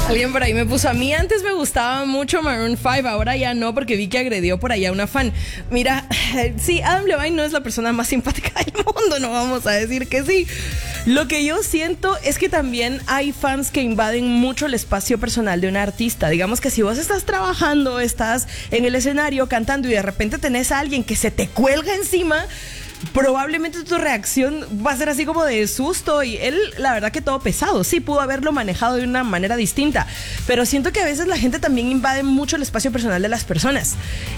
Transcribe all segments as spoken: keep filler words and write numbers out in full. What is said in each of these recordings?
Alguien por ahí me puso, a mí antes me gustaba mucho Maroon cinco, ahora ya no, porque vi que agredió por allá a una fan. Mira, sí, Adam Levine no es la persona más simpática del mundo, no vamos a decir que sí. Lo que yo siento es que también hay fans que invaden mucho el espacio personal de un artista. Digamos que si vos estás trabajando, estás en el escenario cantando y de repente tenés a alguien que se te cuelga encima, probablemente tu reacción va a ser así como de susto. Y él, la verdad que todo pesado, sí pudo haberlo manejado de una manera distinta, pero siento que a veces la gente también invade mucho el espacio personal de las personas.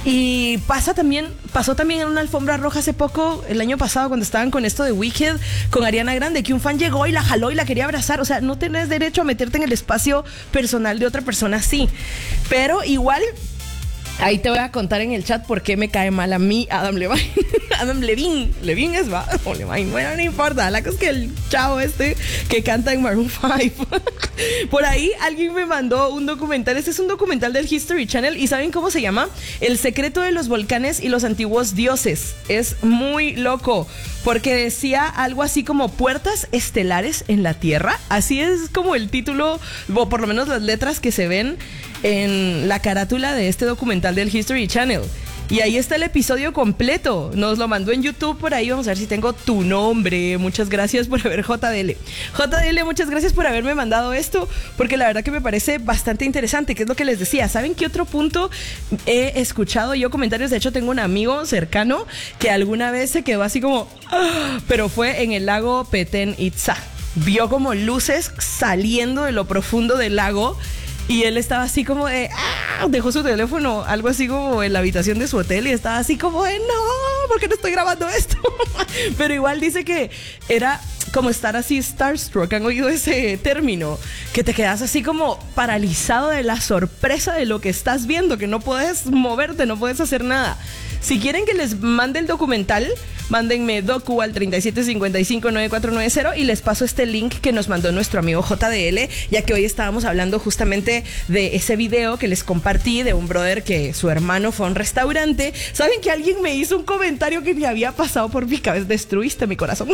Y pasa también, pasó también en una alfombra roja hace poco, el año pasado, cuando estaban con esto de Wicked con Ariana Grande, que un fan llegó y la jaló y la quería abrazar. O sea, no tenés derecho a meterte en el espacio personal de otra persona así. Pero igual, ahí te voy a contar en el chat por qué me cae mal a mí Adam Levine. Adam Levine. Levine es va. O Levine. Bueno, no importa. La cosa es que el chavo este que canta en Maroon cinco. Por ahí alguien me mandó un documental. Este es un documental del History Channel. ¿Y saben cómo se llama? El secreto de los volcanes y los antiguos dioses. Es muy loco, porque decía algo así como puertas estelares en la Tierra. Así es como el título, o por lo menos las letras que se ven en la carátula de este documental del History Channel. Y ahí está el episodio completo. Nos lo mandó en YouTube por ahí. Vamos a ver si tengo tu nombre. Muchas gracias por haber J D L. J D L, muchas gracias por haberme mandado esto, porque la verdad que me parece bastante interesante, que es lo que les decía. ¿Saben qué otro punto he escuchado yo comentarios? De hecho, tengo un amigo cercano que alguna vez se quedó así como... ¡ah! Pero fue en el lago Petén Itzá. Vio como luces saliendo de lo profundo del lago. Y él estaba así como de... ¡ah! Dejó su teléfono, algo así como en la habitación de su hotel, y estaba así como de... ¡no! ¿Por qué no estoy grabando esto? Pero igual dice que era como estar así starstruck. ¿Han oído ese término? Que te quedas así como paralizado de la sorpresa de lo que estás viendo, que no puedes moverte, no puedes hacer nada. Si quieren que les mande el documental, mándenme docu al treinta y siete cincuenta y cinco noventa y cuatro noventa y les paso este link que nos mandó nuestro amigo J D L, ya que hoy estábamos hablando justamente de ese video que les compartí de un brother que su hermano fue a un restaurante. ¿Saben que alguien me hizo un comentario que me había pasado por mi cabeza? Destruiste mi corazón.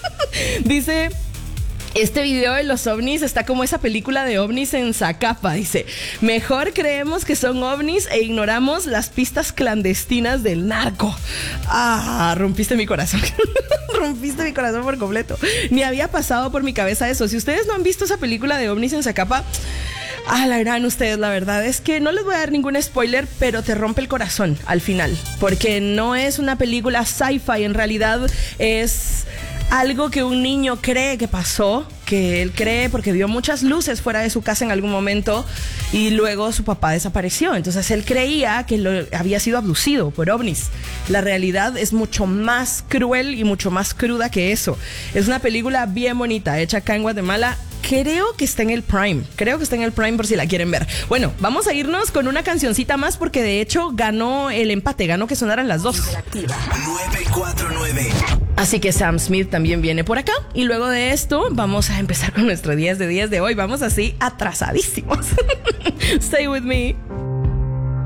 Dice... este video de los ovnis está como esa película de ovnis en Zacapa. Dice, mejor creemos que son ovnis e ignoramos las pistas clandestinas del narco. Ah, rompiste mi corazón. Rompiste mi corazón por completo. Ni había pasado por mi cabeza eso. Si ustedes no han visto esa película de ovnis en Zacapa, ah, la verán ustedes. La verdad es que no les voy a dar ningún spoiler, pero te rompe el corazón al final, porque no es una película sci-fi. En realidad es algo que un niño cree que pasó, que él cree porque vio muchas luces fuera de su casa en algún momento y luego su papá desapareció. Entonces él creía que lo, había sido abducido por ovnis. La realidad es mucho más cruel y mucho más cruda que eso. Es una película bien bonita, hecha acá en Guatemala. Creo que está en el Prime. Creo que está en el Prime por si la quieren ver. Bueno, vamos a irnos con una cancioncita más, porque de hecho ganó el empate, ganó que sonaran las dos. nueve cuatro nueve. Así que Sam Smith también viene por acá. Y luego de esto vamos a empezar con nuestro diez de diez de hoy. Vamos así atrasadísimos. Stay with me.